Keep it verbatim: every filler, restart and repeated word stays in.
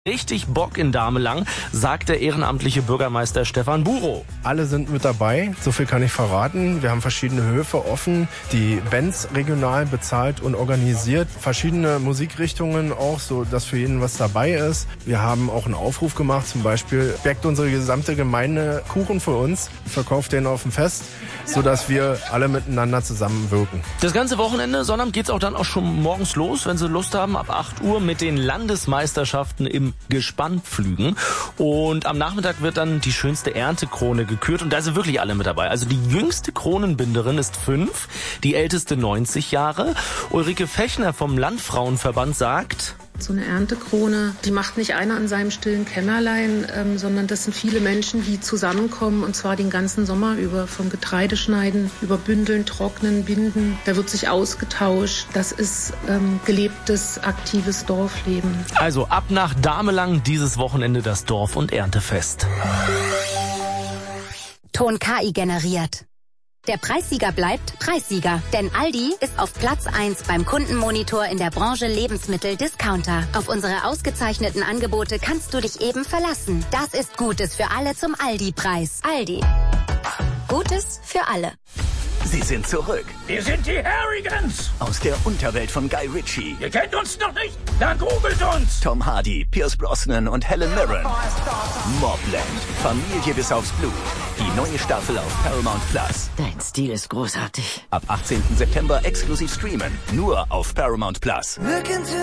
Richtig Bock in Damelang, sagt der ehrenamtliche Bürgermeister Stefan Burow. Alle sind mit dabei, so viel kann ich verraten. Wir haben verschiedene Höfe offen, die Bands regional bezahlt und organisiert. Verschiedene Musikrichtungen auch, so dass für jeden was dabei ist. Wir haben auch einen Aufruf gemacht, zum Beispiel backt unsere gesamte Gemeinde Kuchen für uns, verkauft den auf dem Fest, sodass wir alle miteinander zusammenwirken. Das ganze Wochenende, Sonnabend, geht's auch dann auch schon morgens los, wenn Sie Lust haben, ab acht Uhr mit den Landesmeisterschaften im Gespannpflügen. Und am Nachmittag wird dann die schönste Erntekrone gekürt. Und da sind wirklich alle mit dabei. Also die jüngste Kronenbinderin ist fünf, die älteste neunzig Jahre. Ulrike Fechner vom Landfrauenverband sagt: So eine Erntekrone, die macht nicht einer an seinem stillen Kämmerlein, ähm, sondern das sind viele Menschen, die zusammenkommen, und zwar den ganzen Sommer über, vom Getreideschneiden über Bündeln, Trocknen, Binden. Da wird sich ausgetauscht. Das ist ähm, gelebtes, aktives Dorfleben. Also ab nach Damelang dieses Wochenende das Dorf- und Erntefest. Ton K I generiert. Der Preissieger bleibt Preissieger, denn Aldi ist auf Platz eins beim Kundenmonitor in der Branche Lebensmittel-Discounter. Auf unsere ausgezeichneten Angebote kannst du dich eben verlassen. Das ist Gutes für alle zum Aldi-Preis. Aldi. Gutes für alle. Sie sind zurück. Wir sind die Harrigans. Aus der Unterwelt von Guy Ritchie. Ihr kennt uns noch nicht? Dann googelt uns. Tom Hardy, Pierce Brosnan und Helen Mirren. Mobland. Familie bis aufs Blut. Die neue Staffel auf Paramount Plus. Dein Stil ist großartig. Ab achtzehnten September exklusiv streamen. Nur auf Paramount Plus.